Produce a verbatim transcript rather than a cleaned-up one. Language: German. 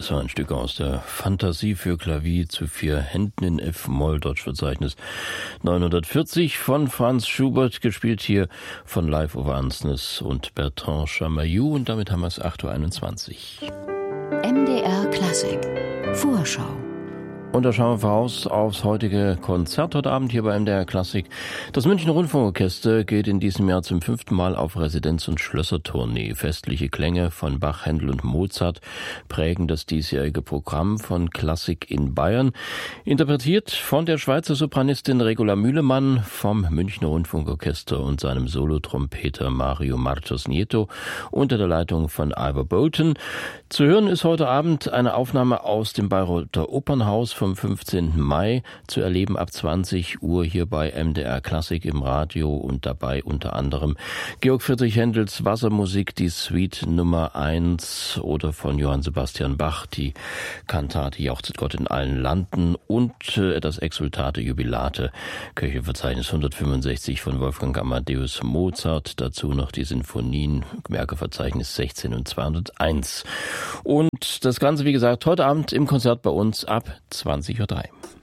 Das war ein Stück aus der Fantasie für Klavier zu vier Händen in F-Moll, Deutschverzeichnis neunhundertvierzig von Franz Schubert, gespielt hier von Live Over Ansnes und Bertrand Chamayou. Und damit haben wir es acht Uhr einundzwanzig. M D R Klassik Vorschau. Und da schauen wir voraus aufs heutige Konzert heute Abend hier bei M D R Klassik. Das Münchner Rundfunkorchester geht in diesem Jahr zum fünften Mal auf Residenz- und Schlössertournee. Festliche Klänge von Bach, Händel und Mozart prägen das diesjährige Programm von Klassik in Bayern. Interpretiert von der Schweizer Sopranistin Regula Mühlemann, vom Münchner Rundfunkorchester und seinem Solotrompeter Mario Martos Nieto unter der Leitung von Ivor Bolton. Zu hören ist heute Abend eine Aufnahme aus dem Bayreuther Opernhaus vom fünfzehnten Mai, zu erleben ab zwanzig Uhr hier bei M D R Klassik im Radio, und dabei unter anderem Georg Friedrich Händels Wassermusik, die Suite Nummer eins, oder von Johann Sebastian Bach die Kantate Jauchzet Gott in allen Landen und äh, das Exsultate Jubilate, Kirchenverzeichnis hundertfünfundsechzig von Wolfgang Amadeus Mozart, dazu noch die Sinfonien, Werkeverzeichnis sechzehn und zweihunderteins. Und das Ganze, wie gesagt, heute Abend im Konzert bei uns ab zwanzig Uhr drei.